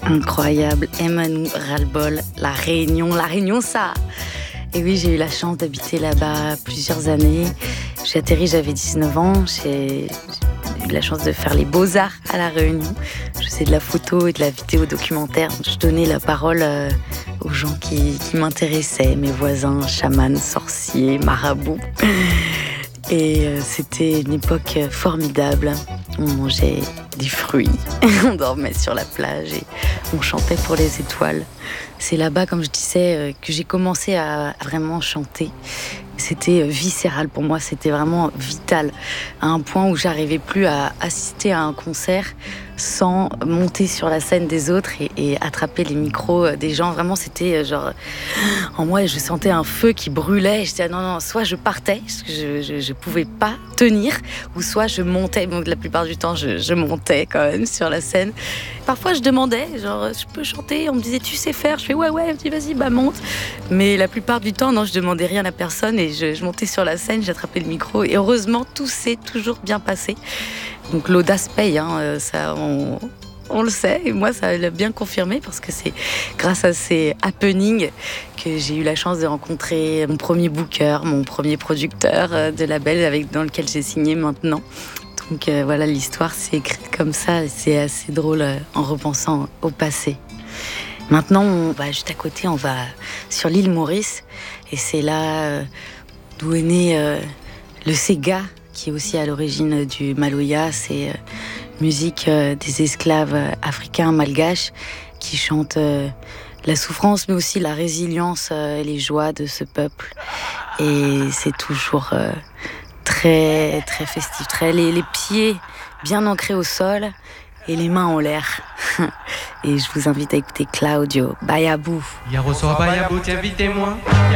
Incroyable, Emmanou, ras-le-bol, La Réunion ça. Et oui, j'ai eu la chance d'habiter là-bas plusieurs années. J'ai atterri, j'avais 19 ans, j'ai eu la chance de faire les beaux-arts à La Réunion. Je faisais de la photo et de la vidéo documentaire. Je donnais la parole aux gens qui m'intéressaient, mes voisins, chamans, sorciers, marabouts. Et c'était une époque formidable. On mangeait des fruits, on dormait sur la plage et on chantait pour les étoiles. C'est là-bas, comme je disais, que j'ai commencé à vraiment chanter. C'était viscéral pour moi, c'était vraiment vital, à un point où j'arrivais plus à assister à un concert sans monter sur la scène des autres et attraper les micros des gens. Vraiment, c'était genre... En moi, je sentais un feu qui brûlait. Je disais, non, soit je partais, parce que je pouvais pas tenir, ou soit je montais. Donc, la plupart du temps, je montais quand même sur la scène. Parfois, je demandais, genre, je peux chanter? On me disait, tu sais faire? Je fais, ouais. On me dit, vas-y, monte. Mais la plupart du temps, non, je demandais rien à personne et je montais sur la scène, j'attrapais le micro. Et heureusement, tout s'est toujours bien passé. Donc l'audace paye, hein, ça, on le sait. Et moi, ça l'a bien confirmé parce que c'est grâce à ces happenings que j'ai eu la chance de rencontrer mon premier booker, mon premier producteur de label dans lequel j'ai signé maintenant. Donc voilà, l'histoire s'est écrite comme ça et c'est assez drôle en repensant au passé. Maintenant, on va juste à côté, on va sur l'île Maurice et c'est là d'où est né le Sega, qui est aussi à l'origine du Maloya. C'est musique des esclaves africains malgaches qui chantent la souffrance, mais aussi la résilience et les joies de ce peuple. Et c'est toujours très, très festif. Les pieds bien ancrés au sol et les mains en l'air. Et je vous invite à écouter Claudio Bayabou. Yaroso Bayabou, t'invitez-moi.